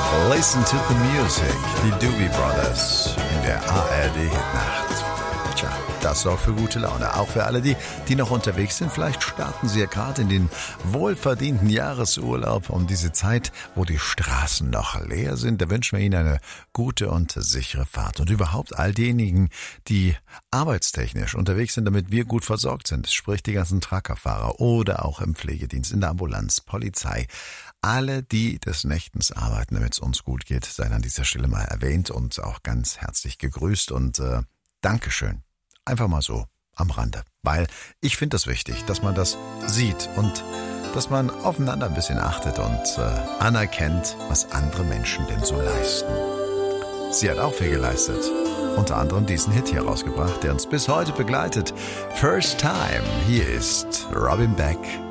Listen to the Music, die Doobie Brothers in der ARD-Hitnacht. Tja, das sorgt für gute Laune, auch für alle die noch unterwegs sind. Vielleicht starten sie ja gerade in den wohlverdienten Jahresurlaub um diese Zeit, wo die Straßen noch leer sind. Da wünschen wir Ihnen eine gute und sichere Fahrt. Und überhaupt all diejenigen, die arbeitstechnisch unterwegs sind, damit wir gut versorgt sind, sprich die ganzen Truckerfahrer oder auch im Pflegedienst, in der Ambulanz, Polizei. Alle, die des Nächtens arbeiten, damit es uns gut geht, seien an dieser Stelle mal erwähnt und auch ganz herzlich gegrüßt und Dankeschön. Einfach mal so am Rande. Weil ich finde das wichtig, dass man das sieht und dass man aufeinander ein bisschen achtet und anerkennt, was andere Menschen denn so leisten. Sie hat auch viel geleistet. Unter anderem diesen Hit hier rausgebracht, der uns bis heute begleitet. First Time. Hier ist Robin Beck.